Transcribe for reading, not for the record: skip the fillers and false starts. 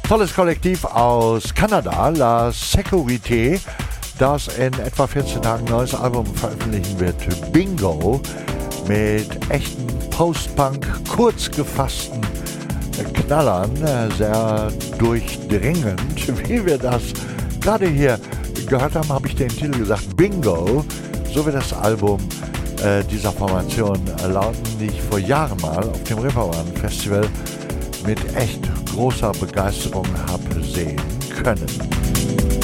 Tolles Kollektiv aus Kanada, La Sécurité, das in etwa 14 Tagen ein neues Album veröffentlichen wird. Bingo, mit echten Post-Punk, kurz gefassten Knallern, sehr durchdringend. Wie wir das gerade hier gehört haben, habe ich den Titel gesagt, Bingo. So wird das Album dieser Formation lauten, die ich vor Jahren mal auf dem Reeperbahn Festival mit echt großer Begeisterung habe sehen können.